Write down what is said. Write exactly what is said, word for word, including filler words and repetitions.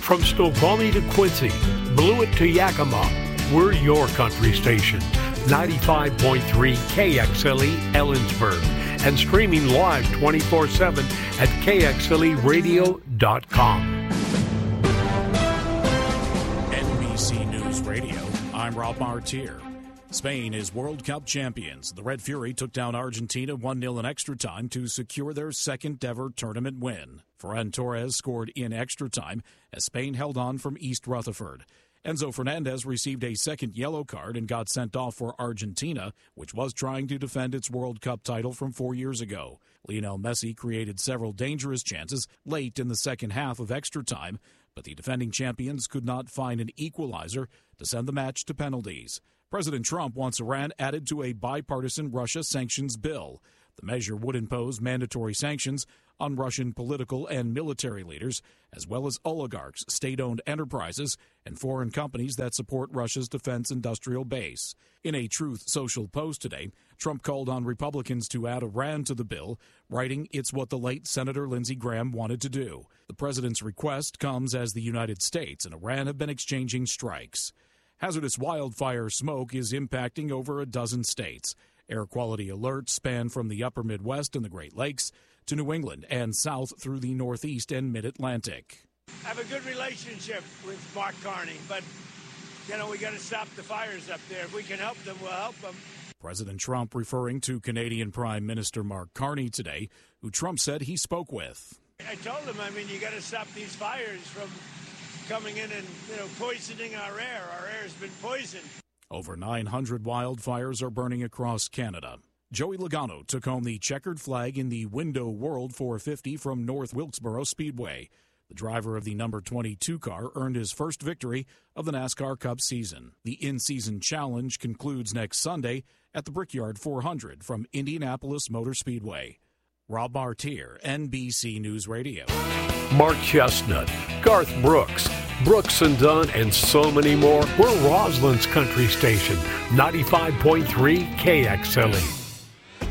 From Snoqualmie to Quincy, Blewett to Yakima, we're your country station. ninety-five point three K X L E Ellensburg and streaming live twenty-four seven at K X L E radio dot com. N B C News Radio, I'm Rob Martier. Spain is World Cup champions. The Red Fury took down Argentina one nil in extra time to secure their second-ever tournament win. Ferran Torres scored in extra time as Spain held on from East Rutherford. Enzo Fernandez received a second yellow card and got sent off for Argentina, which was trying to defend its World Cup title from four years ago. Lionel Messi created several dangerous chances late in the second half of extra time, but the defending champions could not find an equalizer to send the match to penalties. President Trump wants Iran added to a bipartisan Russia sanctions bill. The measure would impose mandatory sanctions on Russian political and military leaders, as well as oligarchs, state-owned enterprises, and foreign companies that support Russia's defense industrial base. In a Truth Social post today, Trump called on Republicans to add Iran to the bill, writing, "It's what the late Senator Lindsey Graham wanted to do." The president's request comes as the United States and Iran have been exchanging strikes. Hazardous wildfire smoke is impacting over a dozen states. Air quality alerts span from the upper Midwest and the Great Lakes to New England and south through the Northeast and Mid-Atlantic. I have a good relationship with Mark Carney, but, you know, we got to stop the fires up there. If we can help them, we'll help them. President Trump referring to Canadian Prime Minister Mark Carney today, who Trump said he spoke with. I told him, I mean, you got to stop these fires from coming in and, you know, poisoning our air. Our air's been poisoned. Over nine hundred wildfires are burning across Canada. Joey Logano took home the checkered flag in the Window World four fifty from North Wilkesboro Speedway. The driver of the number twenty-two car earned his first victory of the NASCAR Cup season. The in-season challenge concludes next Sunday at the Brickyard four hundred from Indianapolis Motor Speedway. Rob Martier, N B C News Radio. Mark Chestnut, Garth Brooks, Brooks and Dunn, and so many more. We're Roslyn's country station, ninety-five point three K X L E.